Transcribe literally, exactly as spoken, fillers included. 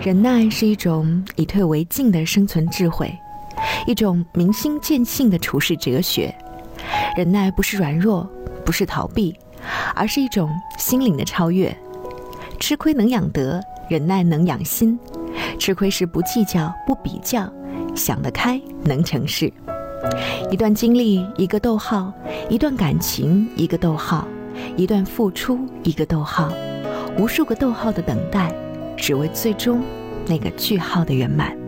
忍耐是一种以退为进的生存智慧，一种明心见性的处世哲学。忍耐不是软弱，不是逃避，而是一种心灵的超越。吃亏能养德，忍耐能养心。吃亏是不计较，不比较，想得开，能成事。一段经历，一个逗号；一段感情，一个逗号；一段付出，一个逗号。无数个逗号的等待，只为最终那个句号的圆满。